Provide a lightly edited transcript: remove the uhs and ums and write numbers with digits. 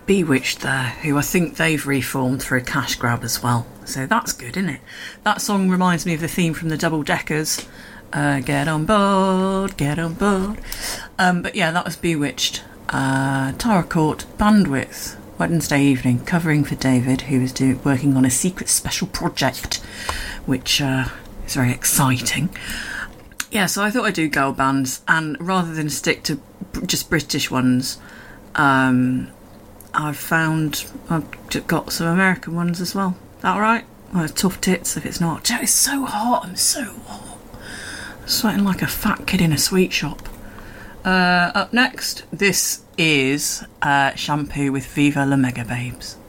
Bewitched there, who I think they've reformed for a cash grab as well. So that's good, isn't it? That song reminds me of the theme from the Double Deckers. Get on board, get on board. But yeah, that was Bewitched. Tara Court, Bandwidth, Wednesday evening, covering for David, who was working on a secret special project, which is very exciting. Yeah, so I thought I'd do girl bands, and rather than stick to just British ones, I've got some American ones as well. That all right? Well, tough tits if it's not. Joe, it's so hot. I'm so hot. I'm sweating like a fat kid in a sweet shop. Up next, this is Shampoo with Viva La Mega Babes.